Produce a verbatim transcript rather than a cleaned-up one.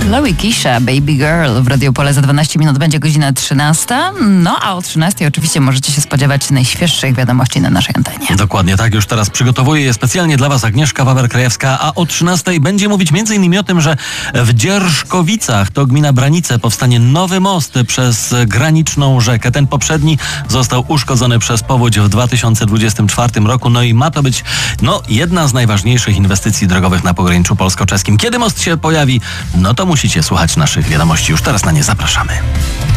Chloe Kisha, Baby Girl w Radio Pole. Za dwanaście minut będzie godzina trzynasta. No a o trzynastej oczywiście możecie się spodziewać najświeższych wiadomości na naszej antenie. Dokładnie tak, już teraz przygotowuje je specjalnie dla Was Agnieszka Wawer-Krajewska, a o trzynastej będzie mówić między innymi o tym, że w Dzierżkowicach, to gmina Branice, powstanie nowy most przez graniczną rzekę. Ten poprzedni został uszkodzony przez powódź w dwa tysiące dwudziestym czwartym roku, no i ma to być no, jedna z najważniejszych inwestycji drogowych na pograniczu polsko-czeskim. Kiedy most się pojawi, no to musicie słuchać naszych wiadomości. Już teraz na nie zapraszamy.